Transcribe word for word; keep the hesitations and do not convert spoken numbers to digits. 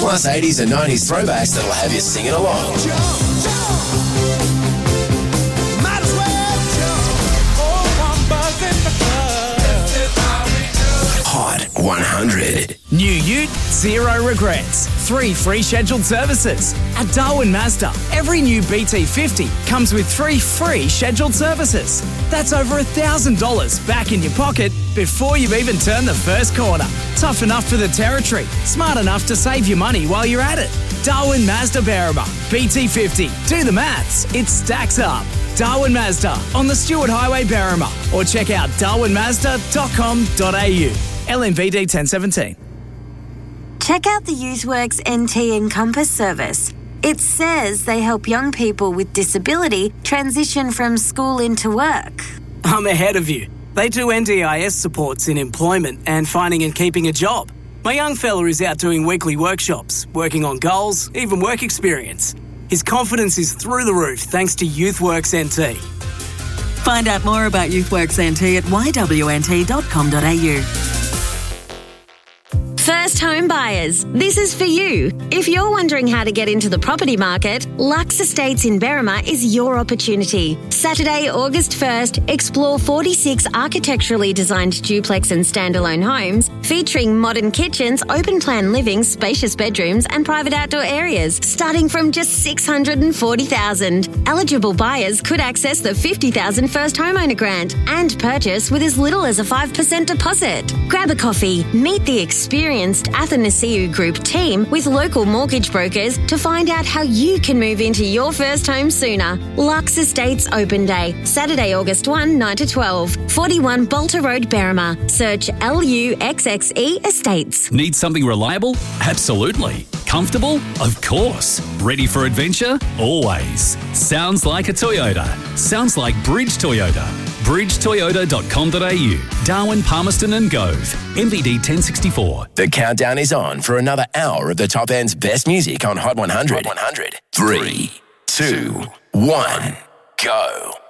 plus eighties and nineties throwbacks that'll have you singing along. Jump, jump. Might as well jump. Oh, I'm buzzing the club. This is how we do it. Hot one hundred. New ute, zero regrets. Three free scheduled services. At Darwin Mazda, every new B T fifty comes with three free scheduled services. That's over one thousand dollars back in your pocket before you've even turned the first corner. Tough enough for the territory, smart enough to save your money while you're at it. Darwin Mazda Berrima, B T fifty. Do the maths, it stacks up. Darwin Mazda on the Stewart Highway, Berrima, or check out darwin mazda dot com dot a u. L M V D ten seventeen. Check out the YouthWorks N T Encompass service. It says they help young people with disability transition from school into work. I'm ahead of you. They do N D I S supports in employment and finding and keeping a job. My young fella is out doing weekly workshops, working on goals, even work experience. His confidence is through the roof thanks to YouthWorks N T. Find out more about YouthWorks N T at y w n t dot com dot a u. First home buyers, this is for you. If you're wondering how to get into the property market, Lux Estates in Berrima is your opportunity. Saturday, August first, explore forty-six architecturally designed duplex and standalone homes featuring modern kitchens, open plan living, spacious bedrooms and private outdoor areas starting from just six hundred forty thousand dollars. Eligible buyers could access the fifty thousand dollars first homeowner grant and purchase with as little as a five percent deposit. Grab a coffee, meet the experienced Athanasiou Group team with local mortgage brokers to find out how you can move into your first home sooner. Lux Estates Open Day, Saturday, August first, nine to twelve, forty-one Bolter Road, Berrima. Search L U X X E Estates. Need something reliable? Absolutely. Comfortable? Of course. Ready for adventure? Always. Sounds like a Toyota. Sounds like Bridge Toyota. bridge toyota dot com dot a u. Darwin, Palmerston and Gove. M V D ten sixty-four. The countdown is on for another hour of the top end's best music on Hot one hundred. Hot one hundred. Three, two, one, go.